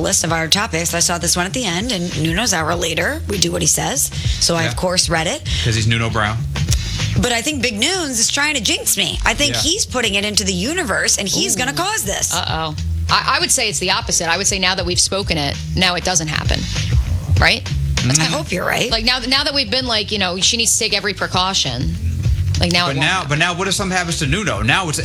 list of our topics. I saw this one at the end, and Nuno's our leader. We do what he says. So I, of course, read it. Because he's Nuno Brown. But I think Big Nunes is trying to jinx me. I think he's putting it into the universe, and he's going to cause this. Uh-oh. I would say it's the opposite. I would say now that we've spoken it, now it doesn't happen. Right? I hope you're right. Like now that we've been like, she needs to take every precaution. Like now, but now, what if something happens to Nuno? Now I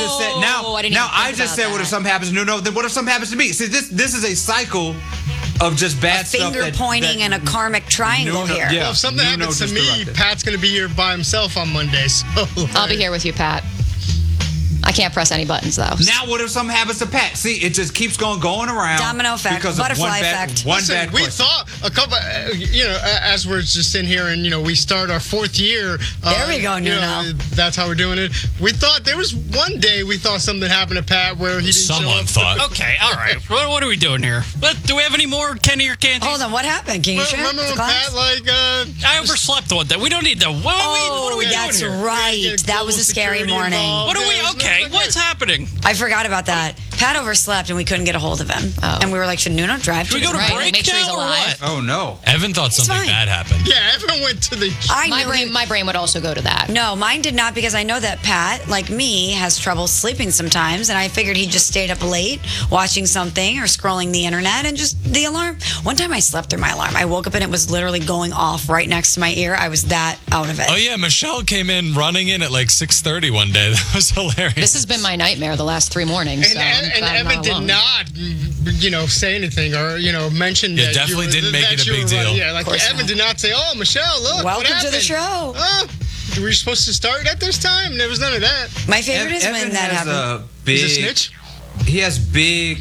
just said what if something happens to Nuno? Then what if something happens to me? See, this is a cycle of just bad stuff. Finger pointing and a karmic triangle here. Yeah. Well, if something happens to me, Pat's going to be here by himself on Monday. So I'll be here with you, Pat. I can't press any buttons, though. Now what if something happens to Pat? See, it just keeps going around. Domino effect, butterfly effect. Listen, we thought a couple, as we're just in here and, we start our fourth year. There we go, Nuno. That's how we're doing it. We thought there was one day we thought something happened to Pat where he didn't show up. Someone thought. Okay, all right. What are we doing here? Do we have any more Kenny or Candy? Hold on, what happened? Can you share? Remember when Pat, I overslept one day. We don't need to. What are we doing that's here? right. That was a scary morning. What are we? Okay, what's happening? I forgot about that. Pat overslept and we couldn't get a hold of him. Oh. And we were like, should Nuno drive? Should we go to break make sure he's alive? Oh, no. Evan thought something bad happened. Yeah, Evan went to the... My brain would also go to that. No, mine did not, because I know that Pat, like me, has trouble sleeping sometimes, and I figured he just stayed up late watching something or scrolling the internet, and just the alarm. One time I slept through my alarm. I woke up and it was literally going off right next to my ear. I was that out of it. Oh, yeah. Michelle came in running in at like 6:30 one day. That was hilarious. This has been my nightmare the last 3 mornings. And Evan did not, say anything or, mention that. Definitely didn't make it a big deal. Yeah, like Evan did not say, oh, Michelle, look, welcome to the show. Oh, were we supposed to start at this time? There was none of that. My favorite is when that happened. He's a snitch? He has big,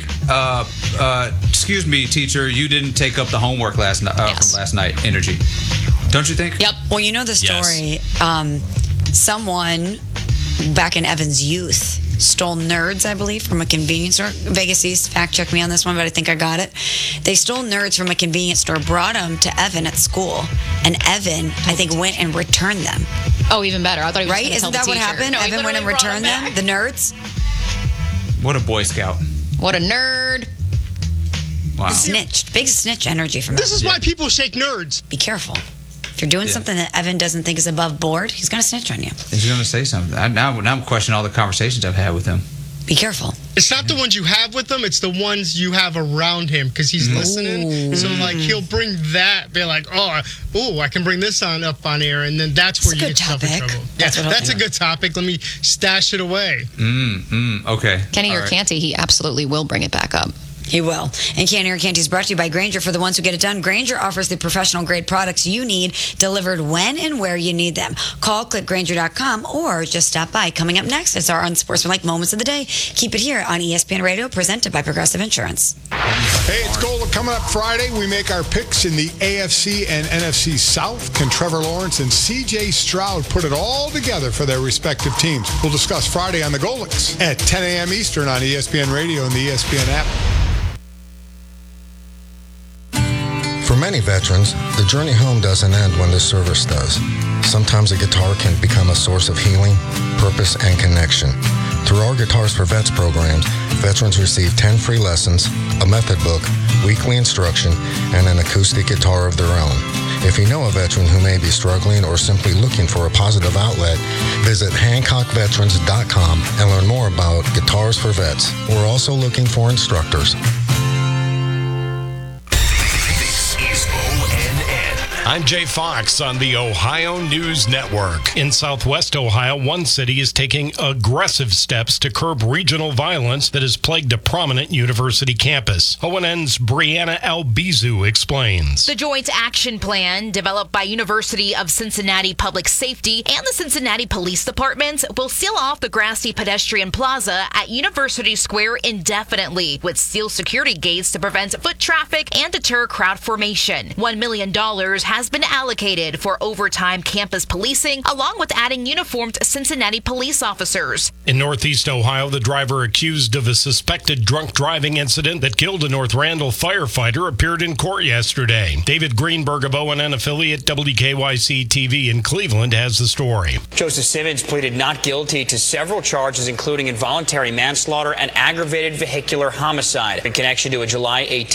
excuse me, teacher, you didn't take up the homework from last night energy. Don't you think? Yep. Well, you know the story. Yes. Someone back in Evan's youth stole Nerds, I believe, from a convenience store. Vegas East, fact check me on this one, but I think I got it. They stole Nerds from a convenience store, brought them to Evan at school, and Evan, I think, went and returned them. Oh, even better. I thought he was right? Isn't that what happened? No, Evan went and returned them, the Nerds. What a Boy Scout. What a nerd. Wow. Snitched. Big snitch energy from This is why people shake Nerds. Be careful. If you're doing something that Evan doesn't think is above board, he's going to snitch on you. He's going to say something. Now I'm questioning all the conversations I've had with him. Be careful. It's not the ones you have with him, it's the ones you have around him, because he's listening. So, he'll bring that, be like, I can bring this up on air, and then that's where you get yourself in trouble. Yeah, that's a good topic. Let me stash it away. Okay. Kenny or Canty, he absolutely will bring it back up. He will. And Candy or Canty is brought to you by Grainger. For the ones who get it done, Grainger offers the professional grade products you need delivered when and where you need them. Call, click Grainger.com, or just stop by. Coming up next, it's our unsportsmanlike moments of the day. Keep it here on ESPN Radio, presented by Progressive Insurance. Hey, it's Gold. Coming up Friday, we make our picks in the AFC and NFC South. Can Trevor Lawrence and C.J. Stroud put it all together for their respective teams? We'll discuss Friday on the Golics at 10 a.m. Eastern on ESPN Radio and the ESPN app. For many veterans, the journey home doesn't end when the service does. Sometimes a guitar can become a source of healing, purpose, and connection. Through our Guitars for Vets programs, veterans receive 10 free lessons, a method book, weekly instruction, and an acoustic guitar of their own. If you know a veteran who may be struggling or simply looking for a positive outlet, visit HancockVeterans.com and learn more about Guitars for Vets. We're also looking for instructors. I'm Jay Fox on the Ohio News Network. In Southwest Ohio, one city is taking aggressive steps to curb regional violence that has plagued a prominent university campus. ONN's Brianna Albizu explains. The Joint Action Plan, developed by University of Cincinnati Public Safety and the Cincinnati Police Department, will seal off the grassy pedestrian plaza at University Square indefinitely, with steel security gates to prevent foot traffic and deter crowd formation. $1 million has been allocated for overtime campus policing, along with adding uniformed Cincinnati police officers. In Northeast Ohio, the driver accused of a suspected drunk driving incident that killed a North Randall firefighter appeared in court yesterday. David Greenberg of ONN affiliate WKYC-TV in Cleveland has the story. Joseph Simmons pleaded not guilty to several charges, including involuntary manslaughter and aggravated vehicular homicide in connection to a July 18th